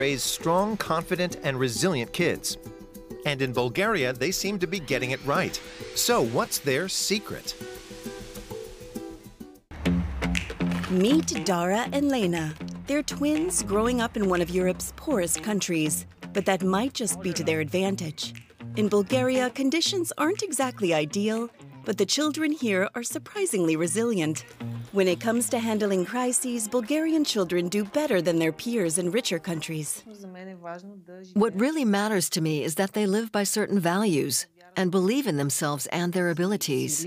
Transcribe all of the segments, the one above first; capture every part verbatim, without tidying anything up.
raise strong, confident, and resilient kids. And in Bulgaria, they seem to be getting it right. So what's their secret? Meet Dara and Lena. They're twins growing up in one of Europe's poorest countries, but that might just be to their advantage. In Bulgaria, conditions aren't exactly ideal, but the children here are surprisingly resilient. When it comes to handling crises, Bulgarian children do better than their peers in richer countries. What really matters to me is that they live by certain values and believe in themselves and their abilities.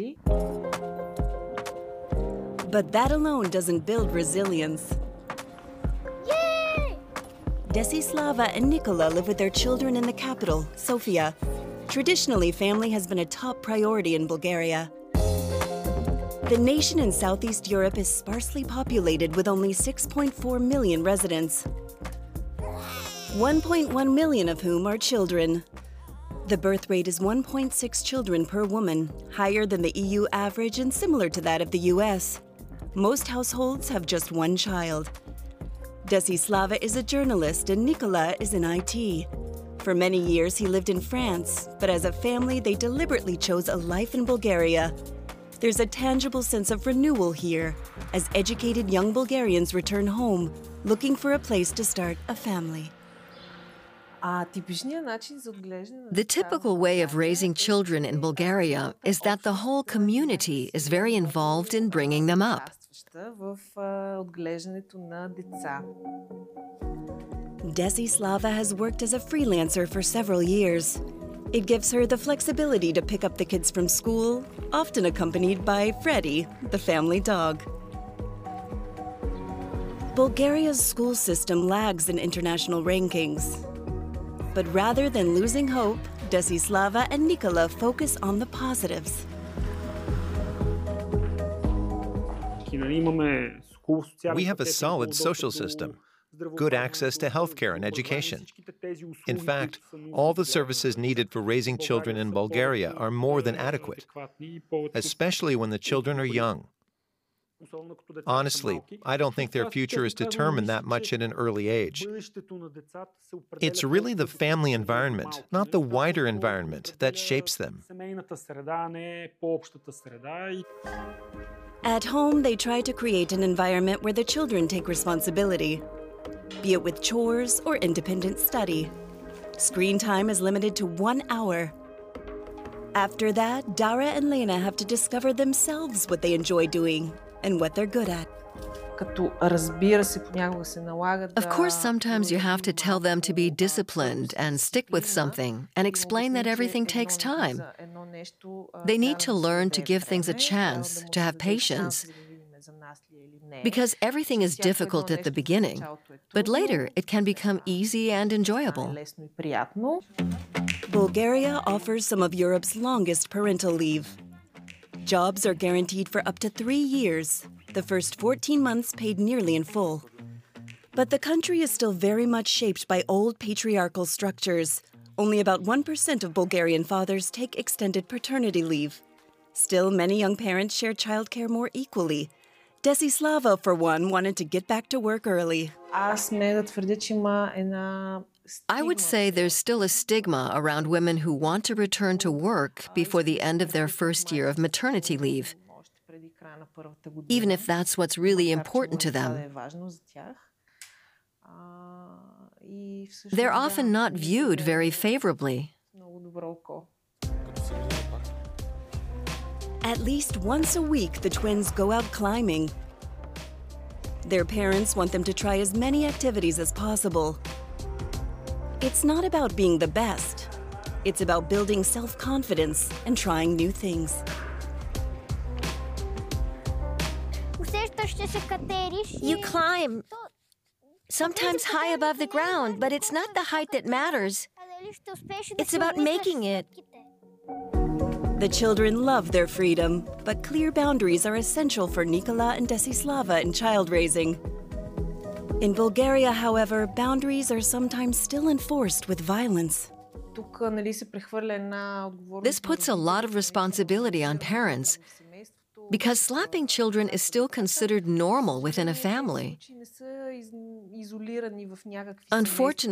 But that alone doesn't build resilience. Yay! Desislava and Nikola live with their children in the capital, Sofia. Traditionally, family has been a top priority in Bulgaria. The nation in Southeast Europe is sparsely populated with only six point four million residents, one point one million of whom are children. The birth rate is one point six children per woman, higher than the E U average and similar to that of the U S. Most households have just one child. Desislava is a journalist and Nikola is in I T. For many years, he lived in France, but as a family, they deliberately chose a life in Bulgaria. There's a tangible sense of renewal here, as educated young Bulgarians return home, looking for a place to start a family. The typical way of raising children in Bulgaria is that the whole community is very involved in bringing them up. Desislava has worked as a freelancer for several years. It gives her the flexibility to pick up the kids from school, often accompanied by Freddy, the family dog. Bulgaria's school system lags in international rankings. But rather than losing hope, Desislava and Nikola focus on the positives. We have a solid social system, good access to healthcare and education. In fact, all the services needed for raising children in Bulgaria are more than adequate, especially when the children are young. Honestly, I don't think their future is determined that much at an early age. It's really the family environment, not the wider environment, that shapes them. At home, they try to create an environment where the children take responsibility, be it with chores or independent study. Screen time is limited to one hour. After that, Dara and Lena have to discover themselves what they enjoy doing and what they're good at. Of course, sometimes you have to tell them to be disciplined and stick with something and explain that everything takes time. They need to learn to give things a chance, to have patience, because everything is difficult at the beginning, but later it can become easy and enjoyable. Bulgaria offers some of Europe's longest parental leave. Jobs are guaranteed for up to three years, the first fourteen months paid nearly in full. But the country is still very much shaped by old patriarchal structures. Only about one percent of Bulgarian fathers take extended paternity leave. Still, many young parents share childcare more equally. Desislava, for one, wanted to get back to work early. I would say there's still a stigma around women who want to return to work before the end of their first year of maternity leave, even if that's what's really important to them. They're often not viewed very favorably. At least once a week, the twins go out climbing. Their parents want them to try as many activities as possible. It's not about being the best. It's about building self-confidence and trying new things. You climb, sometimes high above the ground, but it's not the height that matters. It's about making it. The children love their freedom, but clear boundaries are essential for Nikola and Desislava in child raising. In Bulgaria, however, boundaries are sometimes still enforced with violence. This puts a lot of responsibility on parents, because slapping children is still considered normal within a family. Unfortunately,